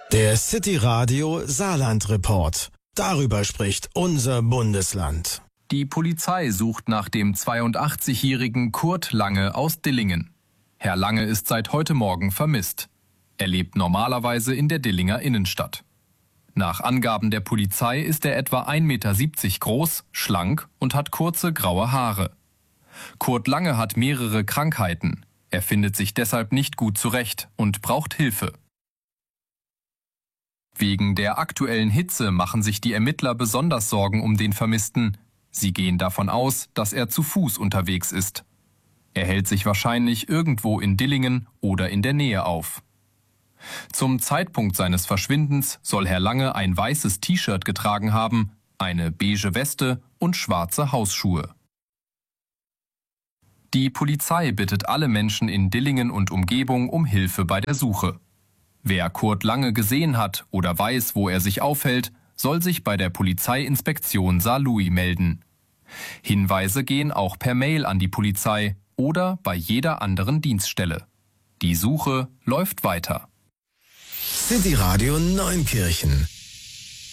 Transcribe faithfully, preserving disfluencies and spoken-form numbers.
Der City Radio Saarland Report. Darüber spricht unser Bundesland. Die Polizei sucht nach dem zweiundachtzigjährigen Kurt Lange aus Dillingen. Herr Lange ist seit heute Morgen vermisst. Er lebt normalerweise in der Dillinger Innenstadt. Nach Angaben der Polizei ist er etwa ein Meter siebzig groß, schlank und hat kurze graue Haare. Kurt Lange hat mehrere Krankheiten. Er findet sich deshalb nicht gut zurecht und braucht Hilfe. Wegen der aktuellen Hitze machen sich die Ermittler besonders Sorgen um den Vermissten. Sie gehen davon aus, dass er zu Fuß unterwegs ist. Er hält sich wahrscheinlich irgendwo in Dillingen oder in der Nähe auf. Zum Zeitpunkt seines Verschwindens soll Herr Lange ein weißes T-Shirt getragen haben, eine beige Weste und schwarze Hausschuhe. Die Polizei bittet alle Menschen in Dillingen und Umgebung um Hilfe bei der Suche. Wer Kurt Lange gesehen hat oder weiß, wo er sich aufhält, soll sich bei der Polizeiinspektion Saarlouis melden. Hinweise gehen auch per Mail an die Polizei oder bei jeder anderen Dienststelle. Die Suche läuft weiter. City Radio Neunkirchen